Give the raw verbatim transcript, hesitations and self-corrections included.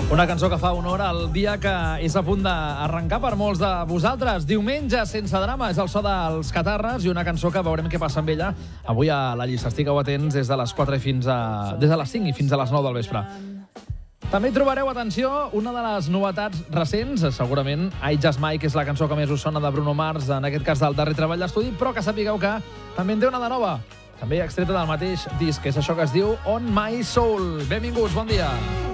Una cançó que fa honor al dia que és a punt d'arrencar per molts de vosaltres. Diumenge sense drama és el so dels Catarres i una cançó que veurem què passa amb ella avui a la llista. Estigueu atents des de les quatre fins a... des de les cinc i fins a les nou del vespre. També trobareu, atenció, una de les novetats recents, segurament I Just Might, que és la cançó que més us sona de Bruno Mars, en aquest cas del darrer treball d'estudi, però que sapigueu que també en té una de nova, també extreta del mateix disc, que és això que es diu On My Soul. Benvinguts, bon dia.